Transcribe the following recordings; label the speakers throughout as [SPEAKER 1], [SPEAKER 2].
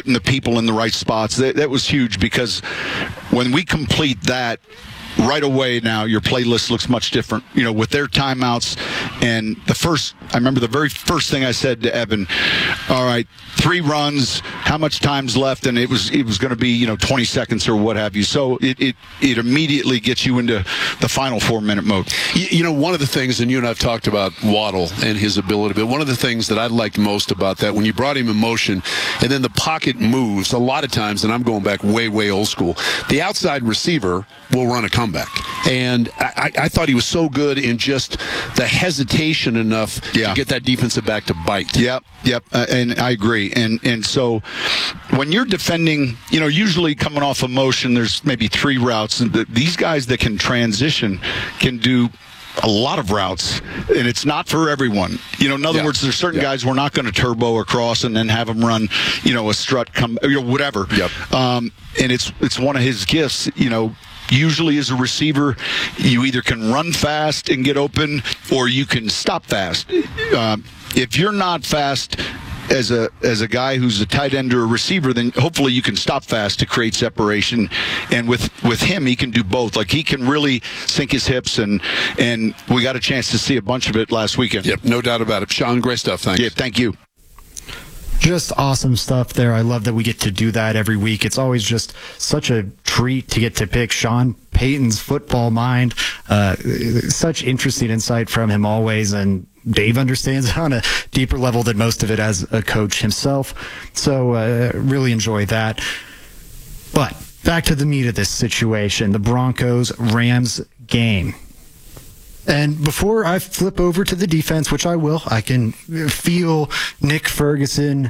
[SPEAKER 1] putting the people in the right spots. That was huge, because when we complete that, right away now your playlist looks much different, with their timeouts. And I remember the very first thing I said to Evan, all right, 3 runs, how much time's left? And it was going to be 20 seconds or what have you. So it immediately gets you into the final 4-minute mode.
[SPEAKER 2] One of the things, and you and I have talked about Waddle and his ability, but one of the things that I liked most about that, when you brought him in motion and then the pocket moves, a lot of times, and I'm going back way old school, the outside receiver will run a comeback. And I thought he was so good in just the hesitation enough to get that defensive back to bite.
[SPEAKER 1] Yep. And I agree. And so when you're defending, usually coming off of motion, there's maybe 3 routes. And these guys that can transition can do a lot of routes, and it's not for everyone. In other words, there's certain guys we're not going to turbo across and then have them run, a strut, whatever.
[SPEAKER 2] Yep.
[SPEAKER 1] And it's one of his gifts, Usually as a receiver, you either can run fast and get open, or you can stop fast. If you're not fast as a guy who's a tight end or a receiver, then hopefully you can stop fast to create separation. And with him, he can do both. Like, he can really sink his hips, and we got a chance to see a bunch of it last weekend.
[SPEAKER 2] Yep, no doubt about it. Sean, great stuff. Thanks.
[SPEAKER 1] Yeah, thank you.
[SPEAKER 3] Just awesome stuff there. I love that we get to do that every week. It's always just such a treat to get to pick Sean Payton's football mind. Such interesting insight from him always, and Dave understands it on a deeper level than most of it as a coach himself. So really enjoy that. But back to the meat of this situation, the Broncos-Rams game. And before I flip over to the defense, which I will, I can feel Nick Ferguson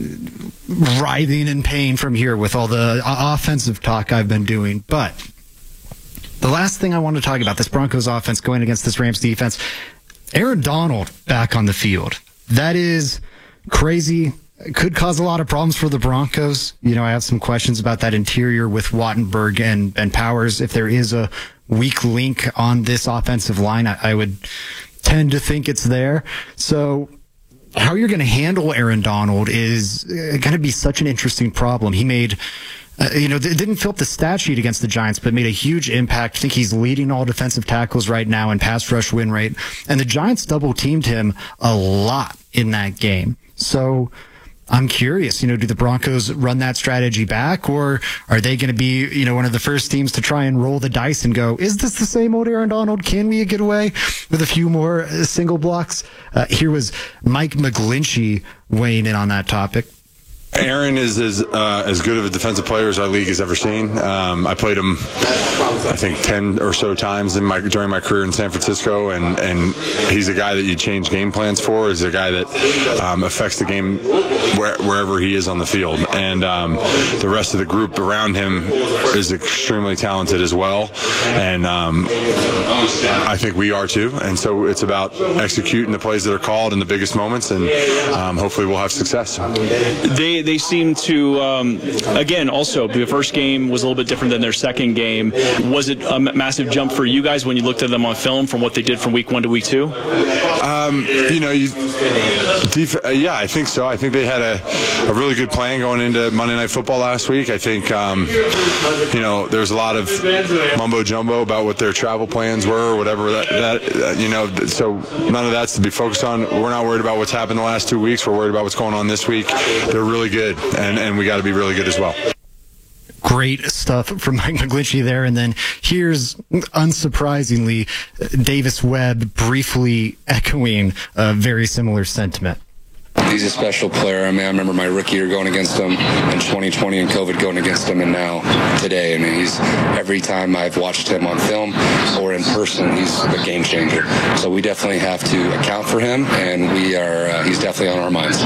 [SPEAKER 3] writhing in pain from here with all the offensive talk I've been doing. But the last thing I want to talk about, this Broncos offense going against this Rams defense, Aaron Donald back on the field. That is crazy. It could cause a lot of problems for the Broncos. I have some questions about that interior with Wattenberg and Powers. If there is a weak link on this offensive line, I would tend to think it's there. So how you're going to handle Aaron Donald is going to be such an interesting problem. He made, didn't fill up the stat sheet against the Giants, but made a huge impact. I think he's leading all defensive tackles right now in pass rush win rate. And the Giants double teamed him a lot in that game. So I'm curious, do the Broncos run that strategy back, or are they going to be, one of the first teams to try and roll the dice and go, is this the same old Aaron Donald? Can we get away with a few more single blocks? Here was Mike McGlinchey weighing in on that topic.
[SPEAKER 4] Aaron is as good of a defensive player as our league has ever seen. I played him, I think, 10 or so times during my career in San Francisco, and he's a guy that you change game plans for. He's a guy that affects the game wherever he is on the field. And the rest of the group around him is extremely talented as well. And I think we are too. And so it's about executing the plays that are called in the biggest moments, and hopefully we'll have success.
[SPEAKER 5] They seem to, again, also, the first game was a little bit different than their second game. Was it a massive jump for you guys when you looked at them on film from what they did from week 1 to week 2?
[SPEAKER 4] Yeah, I think so. I think they had a really good plan going into Monday Night Football last week. I think, there's a lot of mumbo jumbo about what their travel plans were, or whatever so none of that's to be focused on. We're not worried about what's happened the last 2 weeks. We're worried about what's going on this week. They're really good, and we got to be really good as well.
[SPEAKER 3] Great stuff from Mike McGlinchey there. And then here's, unsurprisingly, Davis Webb briefly echoing a very similar sentiment.
[SPEAKER 6] He's a special player. I remember my rookie year going against him in 2020 and COVID going against him, and now today. He's, every time I've watched him on film or in person, he's a game changer. So we definitely have to account for him, and he's definitely on our minds.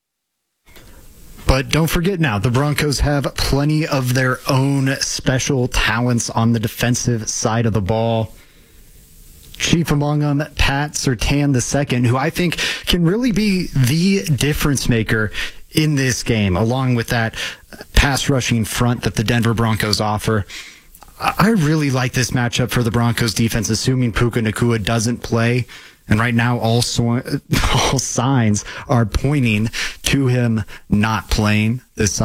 [SPEAKER 3] But don't forget now, the Broncos have plenty of their own special talents on the defensive side of the ball. Chief among them, Pat Surtain II, who I think can really be the difference maker in this game, along with that pass rushing front that the Denver Broncos offer. I really like this matchup for the Broncos defense, assuming Puka Nacua doesn't play. And right now, all signs are pointing to him not playing this